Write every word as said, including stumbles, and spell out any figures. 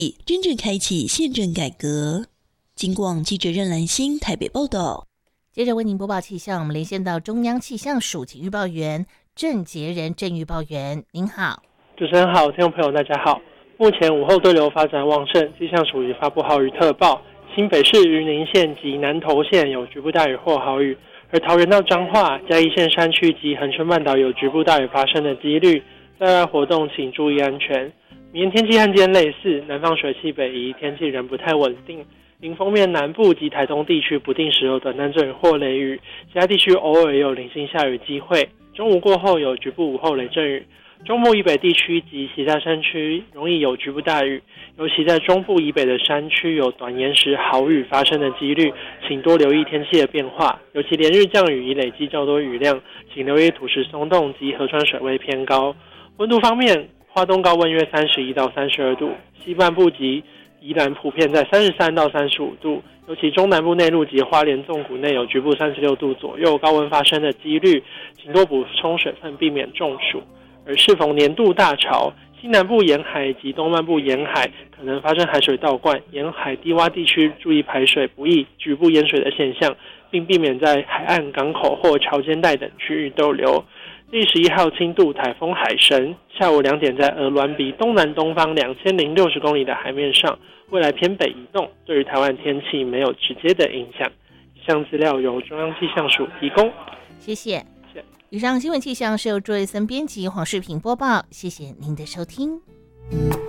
真正开启宪政改革。金广记者任兰心台北报道。 接着为您播报气象，我们连线到中央气象署预报员郑杰仁郑预报员，您好。 主持人好，听众朋友大家好。目前午后对流发展旺盛，气象署已发布豪雨特报，新北市云林县及南投县有局部大雨或豪雨，而桃园到彰化、嘉义县山区及恒春半岛有局部大雨发生的几率，在外活动请注意安全。明天天气和今天类似，南方水汽北移，天气仍不太稳定。迎风面南部及台东地区不定时有短暂阵雨或雷雨，其他地区偶尔也有零星下雨机会。中午过后有局部午后雷阵雨，中部以北地区及其他山区容易有局部大雨，尤其在中部以北的山区有短延时豪雨发生的几率，请多留意天气的变化。尤其连日降雨已累积较多雨量，请留意土石松动及河川水位偏高。温度方面，花东高温约三十一到三十二度，西半部及宜兰普遍在三十三到三十五度，尤其中南部内陆及花莲纵谷内有局部三十六度左右高温发生的几率，请多补充水分，避免中暑。而适逢年度大潮，西南部沿海及东半部沿海可能发生海水倒灌，沿海低洼地区注意排水不易、局部淹水的现象，并避免在海岸、港口或潮间带等区域逗留。第十一号轻度台风海神下午两点在鹅銮鼻东南东方两千零六十公里的海面上，未来偏北移动，对于台湾天气没有直接的影响。以上资料由中央气象署提供。 谢谢。以上新闻气象是由朱瑞森编辑，黄世平播报。谢谢您的收听。